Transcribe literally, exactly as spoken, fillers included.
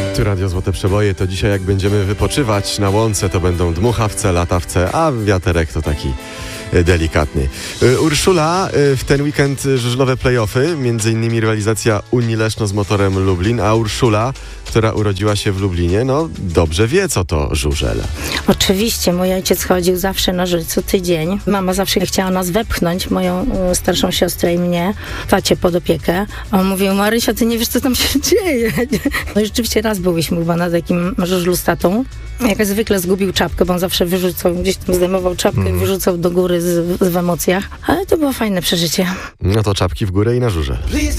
Tu Radio Złote Przeboje, to dzisiaj jak będziemy wypoczywać na łące, to będą dmuchawce, latawce, a wiaterek to taki delikatny. Urszula, w ten weekend żużlowe play-offy, między innymi rywalizacja Unii Leszno z Motorem Lublin, a Urszula, która urodziła się w Lublinie, no dobrze wie, co to żużel. Oczywiście, mój ojciec chodził zawsze na żużel co tydzień. Mama zawsze chciała nas wepchnąć, moją starszą siostrę i mnie, tacie pod opiekę. A on mówił: Marysia, ty nie wiesz, co tam się dzieje. No i rzeczywiście raz byliśmy chyba na takim żużlu z tatą. Jak zwykle zgubił czapkę, bo on zawsze wyrzucał, gdzieś tam zdejmował czapkę mm. i wyrzucał do góry z, z w emocjach. Ale to było fajne przeżycie. No to czapki w górę i na żużel.